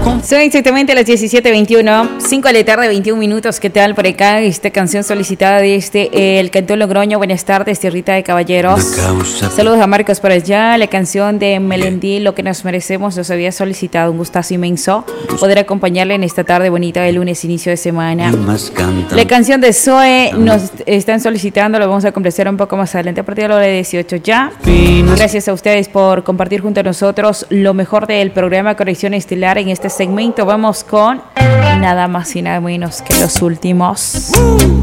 Son exactamente las 17:21, 5 de la tarde, 21 minutos. ¿Qué tal por acá? Esta canción solicitada desde el Cantón Logroño. Buenas tardes, tierrita de caballeros. Saludos a Marcos por allá. La canción de Melendi, Lo que nos merecemos, nos había solicitado. Un gustazo inmenso poder acompañarle en esta tarde bonita de lunes, inicio de semana. La canción de Zoe nos están solicitando, lo vamos a complacer un poco más adelante a partir de la hora de 18 ya. Gracias a ustedes por compartir junto a nosotros lo mejor del programa Conexión Estelar. En este segmento vamos con nada más y nada menos que Los Últimos.